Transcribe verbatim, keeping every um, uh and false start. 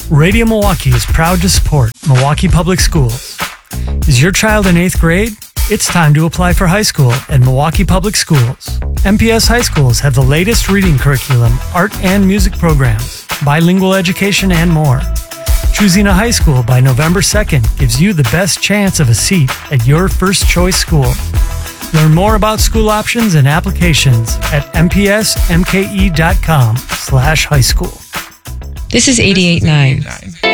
Radio Milwaukee is proud to support Milwaukee Public Schools. Is your child in eighth grade? It's time to apply for high school at Milwaukee Public Schools. M P S high schools have the latest reading curriculum, art and music programs, bilingual education, and more. Choosing a high school by November second gives you the best chance of a seat at your first choice school. Learn more about school options and applications at mpsmke.com slash high school. This is eighty-eight point nine.